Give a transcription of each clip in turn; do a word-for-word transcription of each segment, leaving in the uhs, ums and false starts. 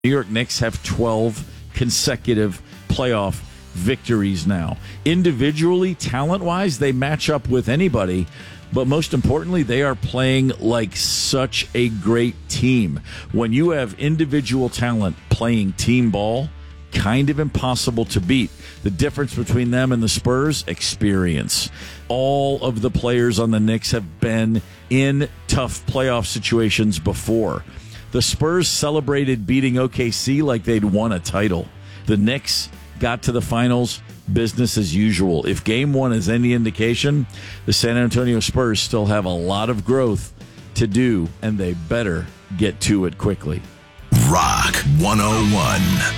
New York Knicks have twelve consecutive playoff victories now. Individually, talent-wise, they match up with anybody, but most importantly, they are playing like such a great team. When you have individual talent playing team ball, kind of impossible to beat. The difference between them and the Spurs, experience. All of the players on the Knicks have been in tough playoff situations before. The Spurs celebrated beating O K C like they'd won a title. The Knicks got to the finals, business as usual. If game one is any indication, the San Antonio Spurs still have a lot of growth to do, and they better get to it quickly. Rock one oh one.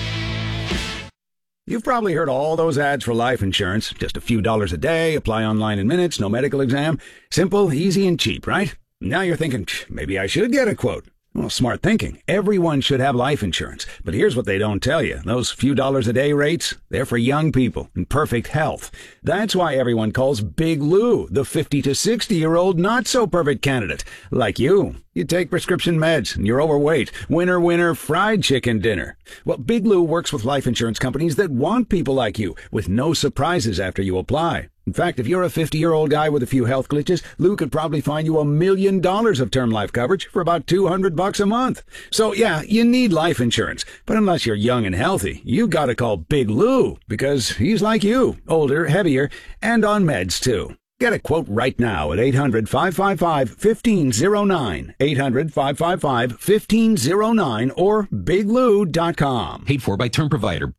You've probably heard all those ads for life insurance. Just a few dollars a day, apply online in minutes, no medical exam. Simple, easy, and cheap, right? Now you're thinking, maybe I should get a quote. Well, smart thinking. Everyone should have life insurance. But here's what they don't tell you. Those few dollars a day rates, they're for young people in perfect health. That's why everyone calls Big Lou the fifty to sixty-year-old not-so-perfect candidate. Like you. You take prescription meds and you're overweight. Winner, winner, fried chicken dinner. Well, Big Lou works with life insurance companies that want people like you, with no surprises after you apply. In fact, if you're a fifty-year-old guy with a few health glitches, Lou could probably find you a million dollars of term life coverage for about two hundred bucks a month. So yeah, you need life insurance. But unless you're young and healthy, you gotta call Big Lou, because he's like you, older, heavier, and on meds too. Get a quote right now at eight hundred, five five five, one five zero nine, eight hundred, five five five, one five zero nine, or big lou dot com. Paid for by Term Provider.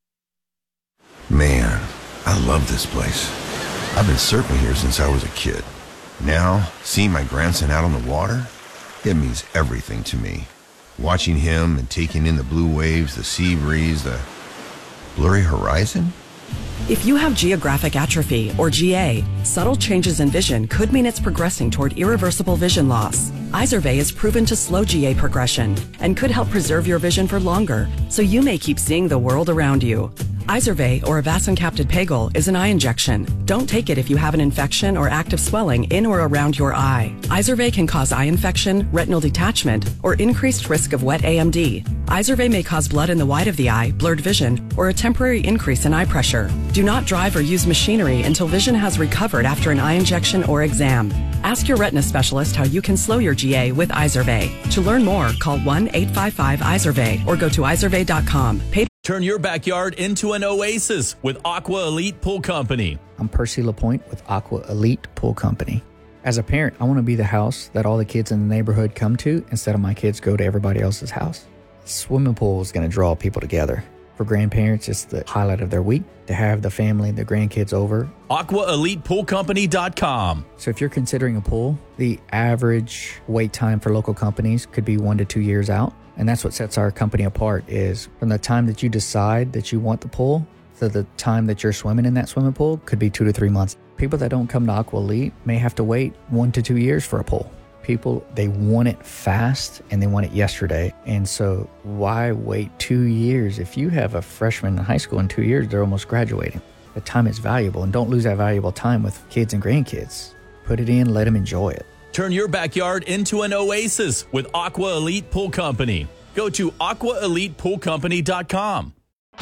Man, I love this place. I've been surfing here since I was a kid. Now, seeing my grandson out on the water, it means everything to me. Watching him and taking in the blue waves, the sea breeze, the blurry horizon. If you have geographic atrophy, or G A, subtle changes in vision could mean it's progressing toward irreversible vision loss. Izervay is proven to slow G A progression and could help preserve your vision for longer, so you may keep seeing the world around you. Izervay, or avacincaptad pegol, is an eye injection. Don't take it if you have an infection or active swelling in or around your eye. Izervay can cause eye infection, retinal detachment, or increased risk of wet A M D. Izervay may cause blood in the white of the eye, blurred vision, or a temporary increase in eye pressure. Do not drive or use machinery until vision has recovered after an eye injection or exam. Ask your retina specialist how you can slow your G A with Izervay. To learn more, call one eight five five Izervay or go to izervay dot com. Pay- Turn your backyard into an oasis with Aqua Elite Pool Company. I'm Percy LaPointe with Aqua Elite Pool Company. As a parent, I want to be the house that all the kids in the neighborhood come to instead of my kids go to everybody else's house. Swimming pool is going to draw people together. For grandparents, it's the highlight of their week to have the family, the grandkids over. aqua elite pool company dot com. So if you're considering a pool, the average wait time for local companies could be one to two years out. And that's what sets our company apart, is from the time that you decide that you want the pool to the time that you're swimming in that swimming pool could be two to three months. People that don't come to Aqua Elite may have to wait one to two years for a pool. People, they want it fast and they want it yesterday. And so why wait two years? If you have a freshman in high school in two years, they're almost graduating. The time is valuable, and don't lose that valuable time with kids and grandkids. Put it in, let them enjoy it. Turn your backyard into an oasis with Aqua Elite Pool Company. Go to aqua elite pool company dot com.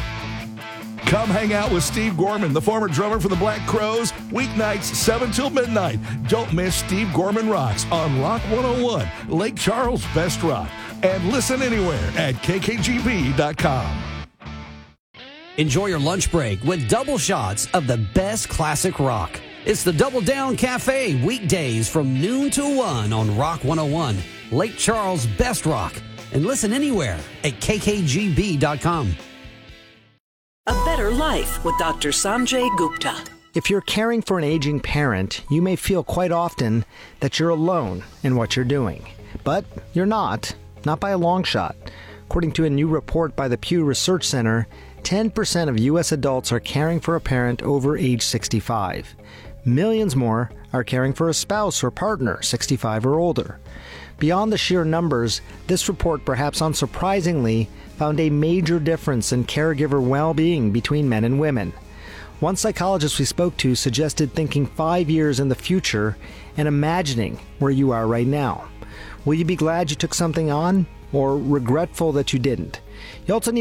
Come hang out with Steve Gorman, the former drummer for the Black Crowes, weeknights seven till midnight. Don't miss Steve Gorman Rocks on Rock one oh one, Lake Charles' best rock. And listen anywhere at k k g b dot com. Enjoy your lunch break with double shots of the best classic rock. It's the Double Down Cafe, weekdays from noon to one on Rock one oh one, Lake Charles' best rock. And listen anywhere at k k g b dot com. A Better Life with Doctor Sanjay Gupta. If you're caring for an aging parent, you may feel quite often that you're alone in what you're doing. But you're not, not by a long shot. According to a new report by the Pew Research Center, ten percent of U S adults are caring for a parent over age sixty-five. Millions more are caring for a spouse or partner, sixty-five or older. Beyond the sheer numbers, this report, perhaps unsurprisingly, found a major difference in caregiver well-being between men and women. One psychologist we spoke to suggested thinking five years in the future and imagining where you are right now. Will you be glad you took something on, or regretful that you didn't? You also need